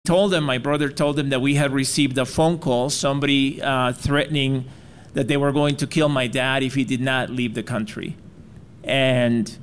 My brother told them that we had received a phone call, somebody threatening that they were going to kill my dad if he did not leave the country. And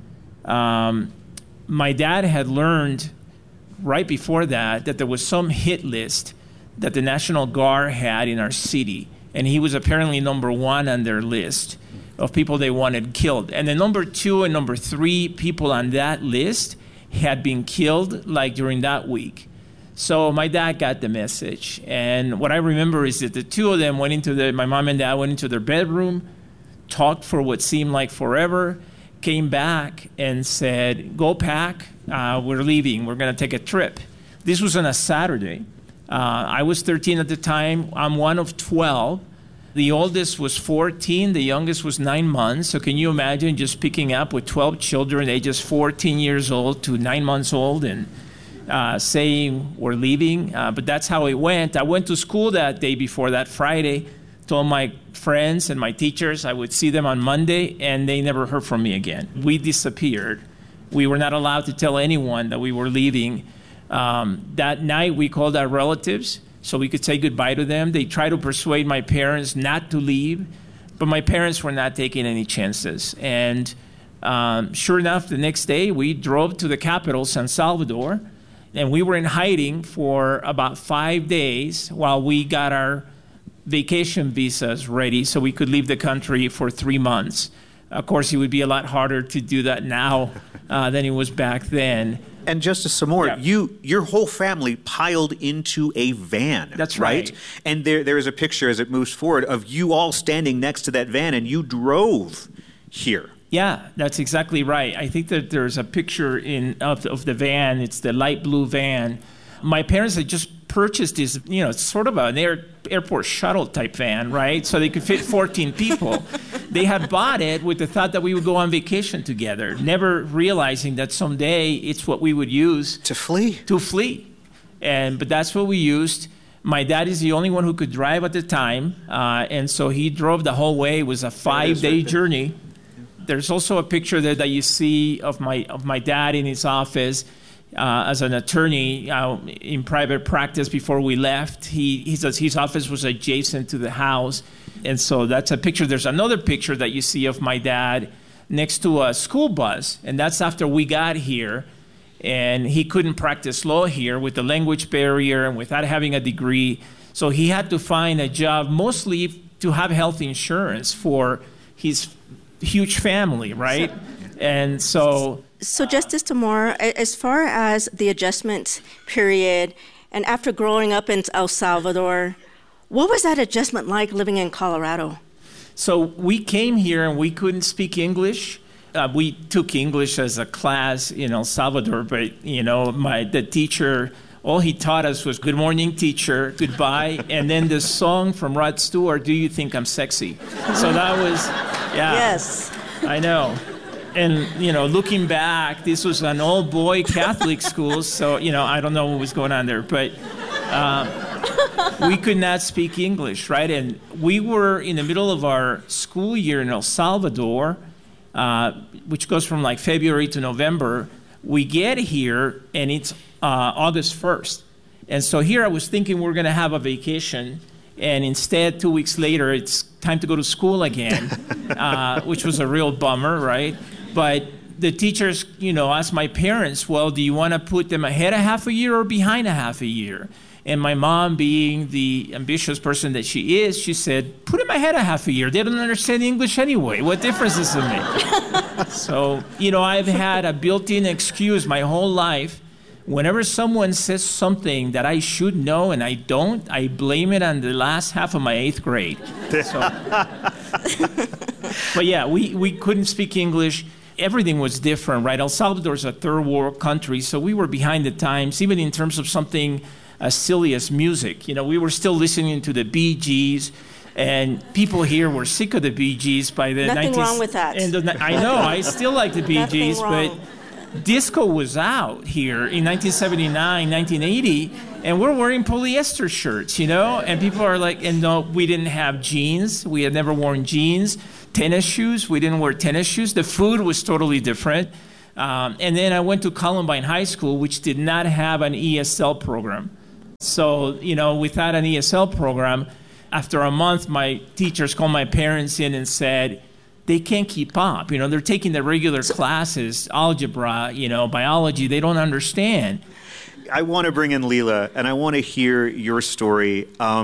my dad had learned right before that there was some hit list that the National Guard had in our city. And he was apparently number one on their list of people they wanted killed. And the number 2 and number 3 people on that list had been killed like during that week. So my dad got the message. And what I remember is that the two of them my mom and dad went into their bedroom, talked for what seemed like forever, came back and said, go pack, we're leaving, we're going to take a trip. This was on a Saturday. I was 13 at the time. I'm one of 12. The oldest was 14. The youngest was 9 months. So can you imagine just picking up with 12 children, ages 14 years old to 9 months old, and saying we're leaving? But that's how it went. I went to school that day before that Friday, told my friends and my teachers I would see them on Monday, and they never heard from me again. We disappeared. We were not allowed to tell anyone that we were leaving. That night, we called our relatives so we could say goodbye to them. They tried to persuade my parents not to leave, but my parents were not taking any chances. And sure enough, the next day, we drove to the capital, San Salvador, and we were in hiding for about 5 days while we got our vacation visas ready so we could leave the country for 3 months. Of course, it would be a lot harder to do that now than it was back then. And Justice Zamora, Yeah. your whole family piled into a van. That's right. And there is a picture as it moves forward of you all standing next to that van, and you drove here. Yeah, that's exactly right. I think that there's a picture of the van. It's the light blue van. My parents had just purchased this, it's sort of an airport shuttle type van, right? So they could fit 14 people. They had bought it with the thought that we would go on vacation together, never realizing that someday it's what we would use to flee. But that's what we used. My dad is the only one who could drive at the time, and so he drove the whole way. It was a 5-day journey. There's also a picture there that you see of my dad in his office as an attorney in private practice before we left. His office was adjacent to the house. And so that's a picture. There's another picture that you see of my dad next to a school bus. And that's after we got here. And he couldn't practice law here with the language barrier and without having a degree. So he had to find a job mostly to have health insurance for his huge family, right? And so Justice Zamora, as far as the adjustment period, and after growing up in El Salvador, what was that adjustment like living in Colorado? So we came here and we couldn't speak English. We took English as a class in El Salvador, but the teacher, all he taught us was "Good morning, teacher," "Goodbye," and then this song from Rod Stewart, "Do You Think I'm Sexy?" So that was, Yes. I know. And, looking back, this was an all-boy Catholic school, so, I don't know what was going on there. But we could not speak English, right? And we were in the middle of our school year in El Salvador, which goes from like February to November. We get here, and it's August 1st. And so here I was thinking we're going to have a vacation, and instead, 2 weeks later, it's time to go to school again, which was a real bummer, right? But the teachers, asked my parents, well, do you want to put them ahead a half a year or behind a half a year? And my mom, being the ambitious person that she is, she said, put them ahead a half a year. They don't understand English anyway. What difference does it make? So, I've had a built-in excuse my whole life. Whenever someone says something that I should know and I don't, I blame it on the last half of my 8th grade. But yeah, we couldn't speak English. Everything was different, right? El Salvador is a third world country, so we were behind the times, even in terms of something as silly as music. We were still listening to the Bee Gees, and people here were sick of the Bee Gees by the 19th. Nothing wrong with that. I know, I still like the Bee Gees, wrong. but disco was out here in 1979, 1980, and we're wearing polyester shirts, and people are like, and no, we didn't have jeans. We had never worn jeans. Tennis shoes, we didn't wear tennis shoes. The food was totally different. And then I went to Columbine High School, which did not have an ESL program. So, without an ESL program, after a month, my teachers called my parents in and said, they can't keep up. They're taking the regular classes, algebra, biology. They don't understand. I want to bring in Leela, and I want to hear your story.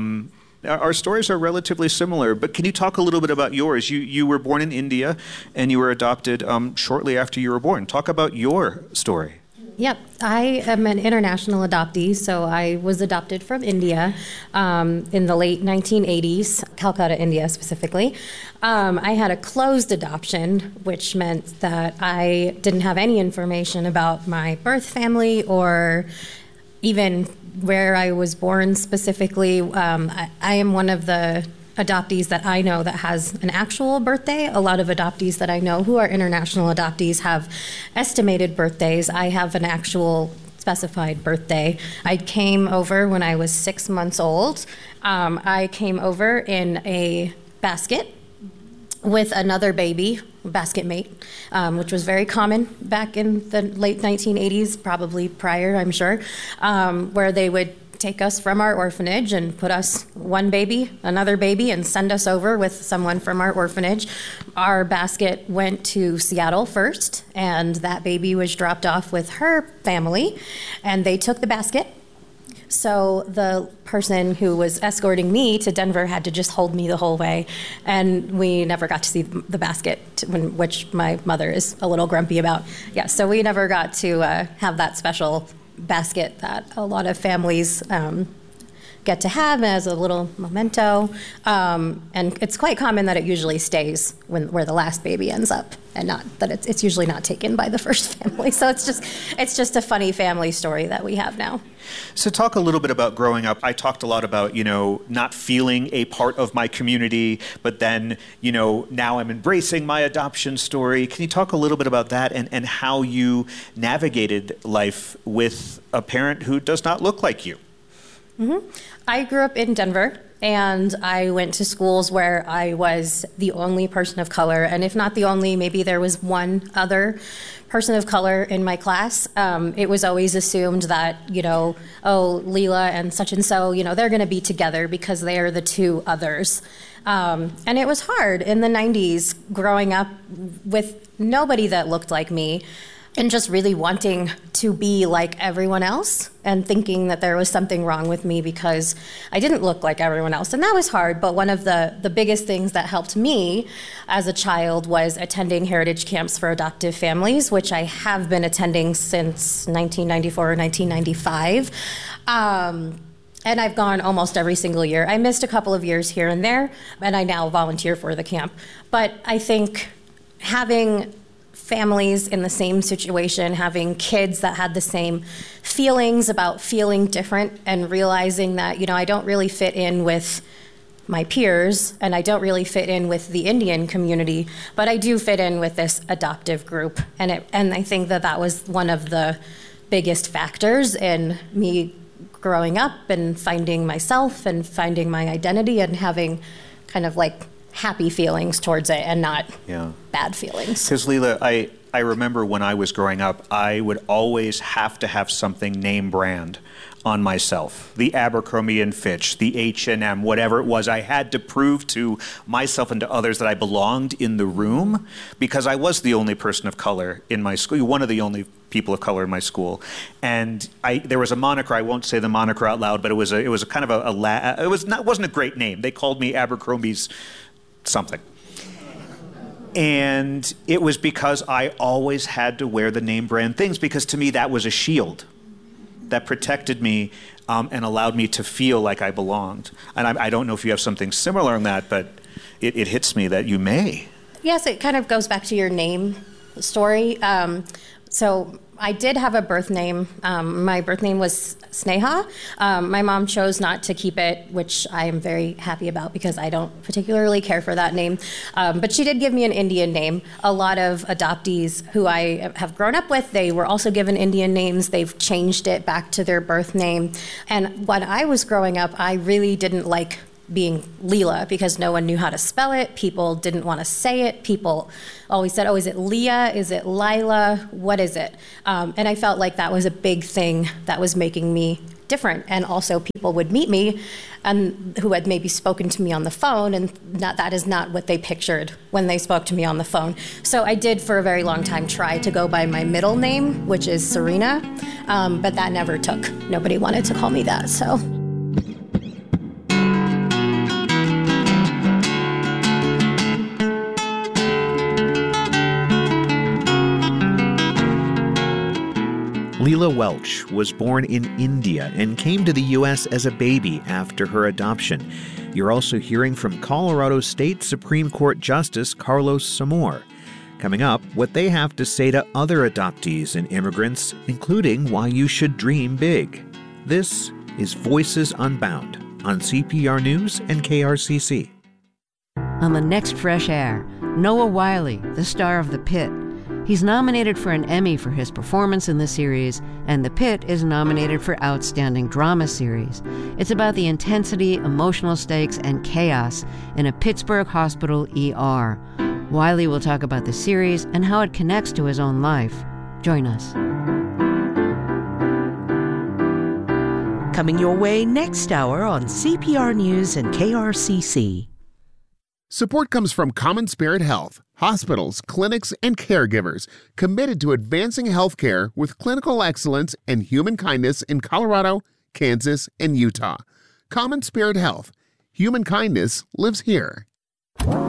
Our stories are relatively similar, but can you talk a little bit about yours? You were born in India, and you were adopted shortly after you were born. Talk about your story. Yep, I am an international adoptee, so I was adopted from India in the late 1980s, Calcutta, India specifically. I had a closed adoption, which meant that I didn't have any information about my birth family or even where I was born specifically. I am one of the adoptees that I know that has an actual birthday. A lot of adoptees that I know who are international adoptees have estimated birthdays. I have an actual specified birthday. I came over when I was 6 months old. I came over in a basket with another baby, basket mate, which was very common back in the late 1980s, probably prior, I'm sure, where they would take us from our orphanage and put us one baby, another baby, and send us over with someone from our orphanage. Our basket went to Seattle first, and that baby was dropped off with her family, and they took the basket. So the person who was escorting me to Denver had to just hold me the whole way, and we never got to see the basket, which my mother is a little grumpy about. Yeah, so we never got to have that special basket that a lot of families get to have as a little memento, and it's quite common that it usually stays where the last baby ends up, and not that it's usually not taken by the first family. So it's just a funny family story that we have now. So talk a little bit about growing up. I talked a lot about, not feeling a part of my community, but then, now I'm embracing my adoption story. Can you talk a little bit about that and how you navigated life with a parent who does not look like you? Mm-hmm. I grew up in Denver, and I went to schools where I was the only person of color, and if not the only, maybe there was one other person of color in my class. It was always assumed that, Leela and so, they're going to be together because they are the two others. And it was hard in the 90s growing up with nobody that looked like me, and just really wanting to be like everyone else and thinking that there was something wrong with me because I didn't look like everyone else. And that was hard, but one of the biggest things that helped me as a child was attending heritage camps for adoptive families, which I have been attending since 1994 or 1995. And I've gone almost every single year. I missed a couple of years here and there, and I now volunteer for the camp. But I think having families in the same situation, having kids that had the same feelings about feeling different and realizing that, I don't really fit in with my peers and I don't really fit in with the Indian community, but I do fit in with this adoptive group. And I think that was one of the biggest factors in me growing up and finding myself and finding my identity and having kind of like happy feelings towards it and not bad feelings. Because Leela, I remember when I was growing up, I would always have to have something name brand on myself. The Abercrombie and Fitch, the H&M, whatever it was. I had to prove to myself and to others that I belonged in the room because I was the only person of color in my school, one of the only people of color in my school. And there was a moniker, I won't say the moniker out loud, but it was a kind of it wasn't a great name. They called me Abercrombie's something. And it was because I always had to wear the name brand things because to me that was a shield that protected me and allowed me to feel like I belonged. And I don't know if you have something similar on that, but it hits me that you may. Yes, it kind of goes back to your name story. So I did have a birth name. My birth name was Sneha. My mom chose not to keep it, which I am very happy about because I don't particularly care for that name. But she did give me an Indian name. A lot of adoptees who I have grown up with, they were also given Indian names. They've changed it back to their birth name. And when I was growing up, I really didn't like being Leela because no one knew how to spell it. People didn't want to say it. People always said, oh, is it Leah? Is it Lila? What is it? And I felt like that was a big thing that was making me different. And also people would meet me and who had maybe spoken to me on the phone, and that is not what they pictured when they spoke to me on the phone. So I did for a very long time try to go by my middle name, which is Serena, but that never took. Nobody wanted to call me that, so. Leela Welch was born in India and came to the U.S. as a baby after her adoption. You're also hearing from Colorado State Supreme Court Justice Carlos Samore. Coming up, what they have to say to other adoptees and immigrants, including why you should dream big. This is Voices Unbound on CPR News and KRCC. On the next Fresh Air, Noah Wyle, the star of The Pit. He's nominated for an Emmy for his performance in the series, and The Pit is nominated for Outstanding Drama Series. It's about the intensity, emotional stakes, and chaos in a Pittsburgh hospital ER. Wiley will talk about the series and how it connects to his own life. Join us. Coming your way next hour on CPR News and KRCC. Support comes from Common Spirit Health, hospitals, clinics, and caregivers committed to advancing healthcare with clinical excellence and human kindness in Colorado, Kansas, and Utah. Common Spirit Health. Human kindness lives here.